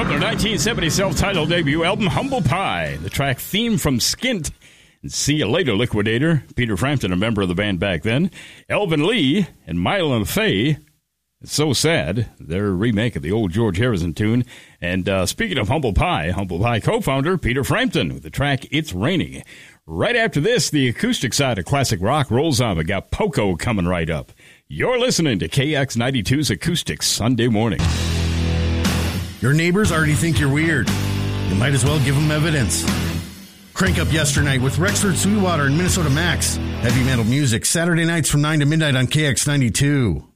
From their 1970 self-titled debut album, Humble Pie, the track Theme from Skint. And See You Later, Liquidator. Peter Frampton, a member of the band back then. Elvin Lee and Mylon Faye. It's So Sad, their remake of the old George Harrison tune. And speaking of Humble Pie co-founder Peter Frampton with the track It's Raining. Right after this, the acoustic side of classic rock rolls on. We got Poco coming right up. You're listening to KX92's Acoustics Sunday morning. Your neighbors already think you're weird. You might as well give them evidence. Crank up Yesternight with Rexford Sweetwater and Minnesota Max. Heavy metal music, Saturday nights from 9 to midnight on KX92.